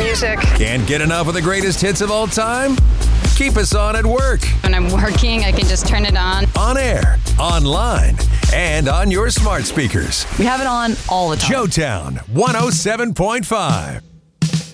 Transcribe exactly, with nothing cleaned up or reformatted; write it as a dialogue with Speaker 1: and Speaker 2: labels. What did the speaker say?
Speaker 1: music.
Speaker 2: Can't get enough of the greatest hits of all time? Keep us on at work.
Speaker 3: When I'm working, I can just turn it on.
Speaker 2: On air, online, and on your smart speakers.
Speaker 4: We have it on all the time.
Speaker 2: Showtown one oh seven point five.